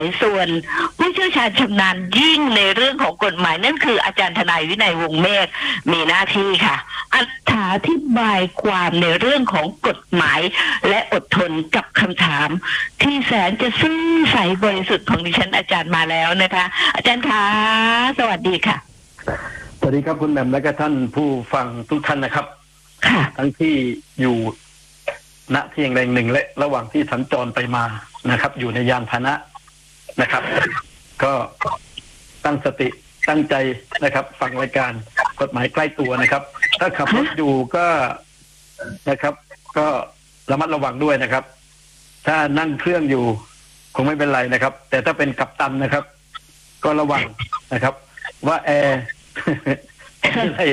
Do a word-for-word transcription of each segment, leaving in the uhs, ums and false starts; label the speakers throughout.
Speaker 1: ส่วนผู้เชี่ยวชาญชำนาญยิ่งในเรื่องของกฎหมายนั่นคืออาจารย์ทนายวินัยวงศ์เมธมีหน้าที่ค่ะอธิบายความในเรื่องของกฎหมายและอดทนกับคำถามที่แสนจะซื่อใสบริสุทธิ์ของดิฉันอาจารย์มาแล้วนะคะอาจารย์คะสวัสดีค่ะ
Speaker 2: สวัสดีครับคุณแหม่มและก็ท่านผู้ฟังทุกท่านนะครับค่ะทั้งที่อยู่ณที่แห่งหนึ่งและระหว่างที่สัญจรไปมานะครับอยู่ในยานพาหนะนะครับก็ตั้งสติตั้งใจนะครับฟังรายการกฎหมายใกล้ตัวนะครับถ้าขับรถอยู่ก็นะครับก็ระมัดระวังด้วยนะครับถ้านั่งเครื่องอยู่คงไม่เป็นไรนะครับแต่ถ้าเป็นกัปตันนะครับก็ระวังนะครับว่าแอร์อะไร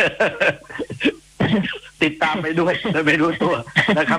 Speaker 2: ติดตามไปด้วยโดยไม่รู้ตัวนะครับ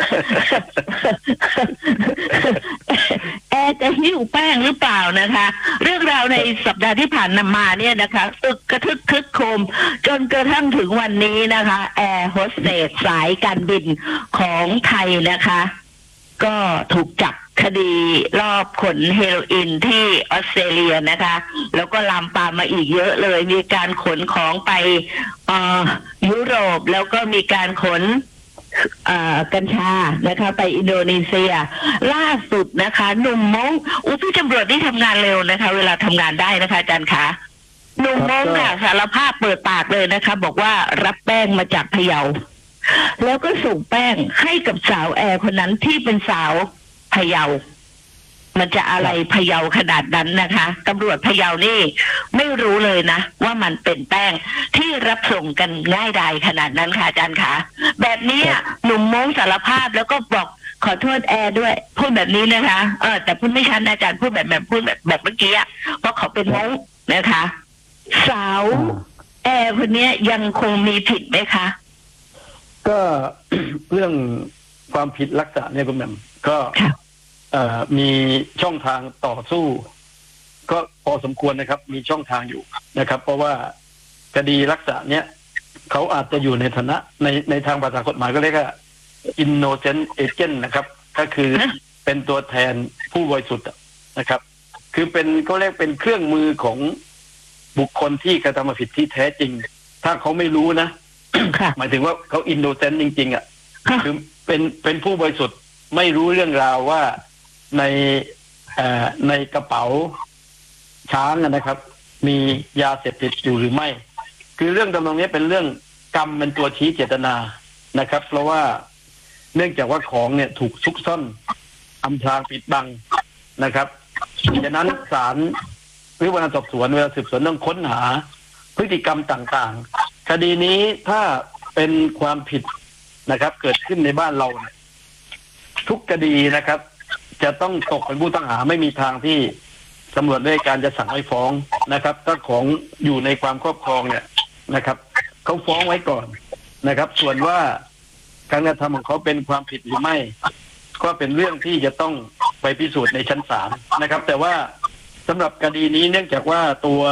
Speaker 1: แอร์จะหิ้วแป้งหรือเปล่านะคะเรื่องราวในสัปดาห์ที่ผ่านมาเนี่ยนะคะอึกกระทึกคึกโครมจนกระทั่งถึงวันนี้นะคะแอร์โฮสเตสสายการบินของไทยนะคะก็ถูกจับคดีรอบขนเฮโรอีนที่ออสเตรเลียนะคะแล้วก็ลามปามมาอีกเยอะเลยมีการขนของไปเอ่อยุโรปแล้วก็มีการขนกัญชานะคะไปอินโดนีเซียล่าสุดนะคะหนุ่มมงอุ้พี่ตำรวจที่ทำงานเร็วนะคะเวลาทำงานได้นะคะอาจารย์คะหนุ่มมงค่ะสารภาพเปิดปากเลยนะคะบอกว่ารับแป้งมาจากพะเยาแล้วก็ส่งแป้งให้กับสาวแอร์คนนั้นที่เป็นสาวพะเยามันจะอะไรพะเยาขนาดนั้นนะคะตำรวจพะเยานี่ไม่รู้เลยนะว่ามันเป็นแป้งที่รับส่งกันง่ายดายขนาดนั้นค่ะอาจารย์คะแบบนี้หนุ่มมงสารภาพแล้วก็บอกขอโทษแอร์ด้วยพูดแบบนี้นะคะเออแต่พูดไม่ชัดอาจารย์พูดแบบแบบพูดแบบแบบเมื่อกี้เพราะเขาเป็นมงนะคะสาวแอร์คนนี้ยังคงมีผิดไหมคะ
Speaker 2: ก็ เรื่องความผิดลักษณะเนี่ยคุณแม่ก็มีช่องทางต่อสู้ก็พอสมควรนะครับมีช่องทางอยู่นะครับเพราะว่าคดีลักษณะเนี้ยเขาอาจจะอยู่ในฐานะในในทางภาษากฎหมายก็เรียกว่า innocent agent นะครับก็คือเป็นตัวแทนผู้บริสุทธิ์นะครับคือเป็นก็เรียกเป็นเครื่องมือของบุคคลที่กระทำผิดที่แท้จริงถ้าเขาไม่รู้นะหมายถึงว่าเขา innocent จริงๆอ่ะคือเป็นเป็นผู้บริสุทธิ์ไม่รู้เรื่องราวว่าในในกระเป๋าช้างนะครับมียาเสพติดอยู่หรือไม่คือเรื่องตรงนี้เป็นเรื่องกรรมเป็นตัวชี้เจตนานะครับเพราะว่าเนื่องจากว่าของเนี่ยถูกซุกซ่อนอำพรางปิดบังนะครับฉะนั้นศาลหรือพนักงานสอบสวนเวลาสืบสวนต้องค้นหาพฤติกรรมต่างๆคดีนี้ถ้าเป็นความผิดนะครับเกิดขึ้นในบ้านเราทุกคดีนะครับจะต้องตกเป็นผู้ต้องหาไม่มีทางที่ตำรวจด้วยการจะสั่งให้ฟ้องนะครับถ้าของอยู่ในความครอบครองเนี่ยนะครับเขาฟ้องไว้ก่อนนะครับส่วนว่าการกระทำของเขาเป็นความผิดหรือไม่ก็เป็นเรื่องที่จะต้องไปพิสูจน์ในชั้นศาลนะครับแต่ว่าสำหรับคดีนี้เนื่องจากว่าตัว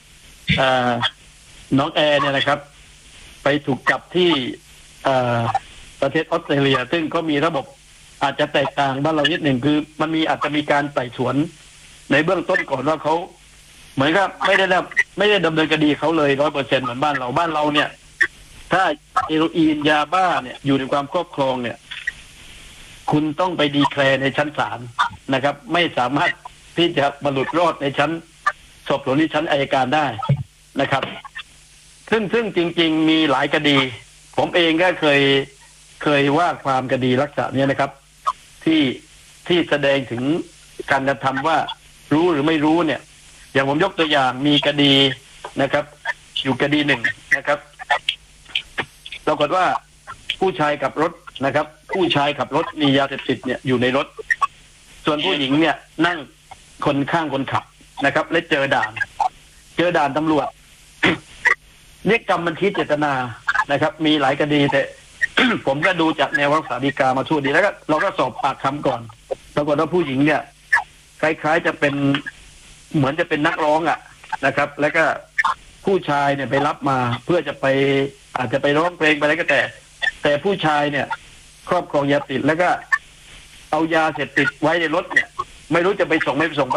Speaker 2: น้องแอร์เนี่ยนะครับไปถูกจับที่ประเทศออสเตรเลียซึ่งก็มีระบบอาจจะแตกต่างบ้านเรานิดหนึ่งคือมันมีอาจจะมีการไต่สวนในเบื้องต้นก่อนว่าเขาเหมือนกับไม่ได้ไม่ได้ดำเนินคดีเขาเลยร้อยเปอร์เซ็นต์เหมือนบ้านเราบ้านเราเนี่ยถ้าเฮโรอีนยาบ้าเนี่ยอยู่ในความครอบครองเนี่ยคุณต้องไปดีแคลร์ในชั้นศาลนะครับไม่สามารถที่จะบรรลุรอดในชั้นสอบสวนในชั้นอัยการได้นะครับซึ่งซึ่งจริงๆมีหลายคดีผมเองก็เคยเคยว่าความคดีลักษณะนี้นะครับที่ที่แสดงถึงการกระทำว่ารู้หรือไม่รู้เนี่ยอย่างผมยกตัวอย่างมีคดีนะครับอยู่คดีหนึ่งนะครับปรากฏว่าผู้ชายขับรถนะครับผู้ชายขับรถมียาเสพติดเนี่ยอยู่ในรถส่วนผู้หญิงเนี่ยนั่งคนข้างคนขับนะครับและเจอด่านเจอด่านตำรวจเนี่ยกรรมมันชี้เจตนานะครับมีหลายคดีแต่ ผมก็ดูจากแนวรักษาฎีกามาทั่วดีแล้วก็เราก็สอบปากคำก่อนปรากฏว่าผู้หญิงเนี่ยคล้ายๆจะเป็นเหมือนจะเป็นนักร้องอ่ะนะครับ แล้วก็ผู้ชายเนี่ยไปรับมาเพื่อจะไปอาจจะไปร้องเพลงไปอะไรก็แต่แต่ผู้ชายเนี่ยครอบครองยาติดแล้วก็เอายาเสพติดไว้ในรถเนี่ยไม่รู้จะไปส่งไม่ไปส่ง